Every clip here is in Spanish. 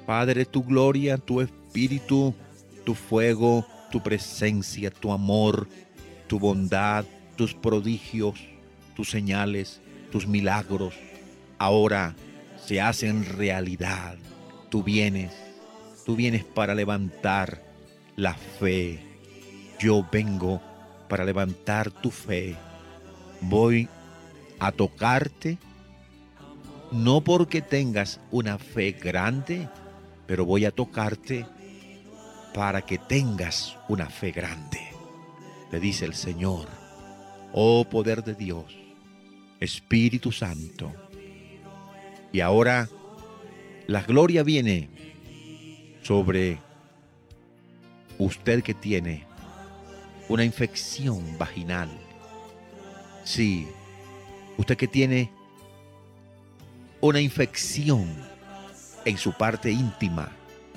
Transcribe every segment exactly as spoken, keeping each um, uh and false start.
Padre, tu gloria, tu espíritu, tu fuego, tu presencia, tu amor, tu bondad, tus prodigios, tus señales, tus milagros, ahora se hacen realidad. Tú vienes, tú vienes para levantar la fe. Yo vengo para levantar tu fe. Voy a tocarte, no porque tengas una fe grande, pero voy a tocarte para que tengas una fe grande. Te dice el Señor, oh poder de Dios, Espíritu Santo. Y ahora la gloria viene sobre usted que tiene una infección vaginal. Sí, usted que tiene una infección en su parte íntima.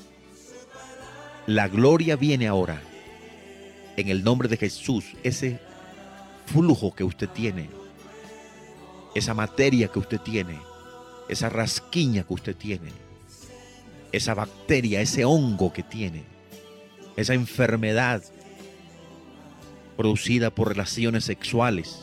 La gloria viene ahora en el nombre de Jesús. Ese flujo que usted tiene, esa materia que usted tiene, esa rasquiña que usted tiene, esa bacteria, ese hongo que tiene, esa enfermedad producida por relaciones sexuales.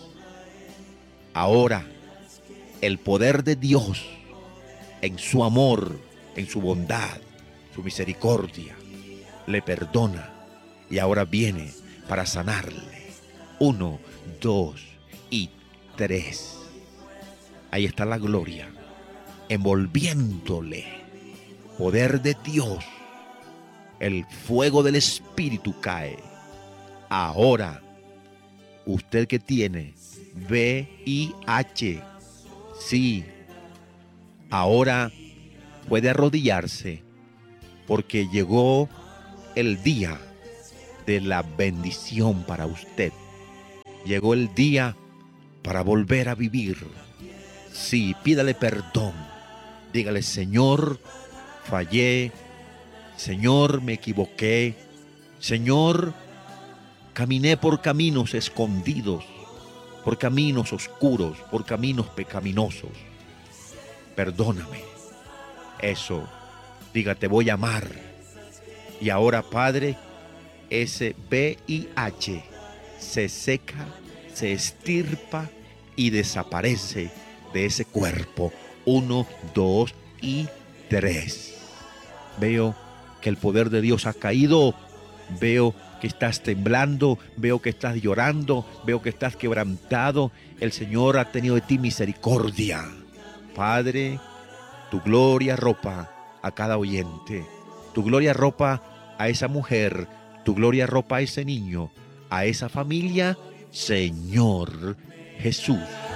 Ahora, el poder de Dios en su amor, en su bondad, su misericordia, le perdona y ahora viene para sanarle. Uno, dos y tres. Ahí está la gloria, envolviéndole. Poder de Dios. El fuego del Espíritu cae. Ahora, usted que tiene V I H, sí, ahora puede arrodillarse porque llegó el día de la bendición para usted. Llegó el día para volver a vivir. Sí, pídale perdón. Dígale, Señor, fallé. Señor, me equivoqué. Señor, caminé por caminos escondidos, por caminos oscuros, por caminos pecaminosos. Perdóname. Eso, diga, te voy a amar. Y ahora, Padre, ese V I H se seca, se estirpa y desaparece de ese cuerpo. Uno, dos y tres. Veo que el poder de Dios ha caído. Veo que estás temblando, veo que estás llorando, veo que estás quebrantado. El Señor ha tenido de ti misericordia. Padre, tu gloria ropa a cada oyente. Tu gloria ropa a esa mujer. Tu gloria ropa a ese niño, a esa familia. Señor Jesús.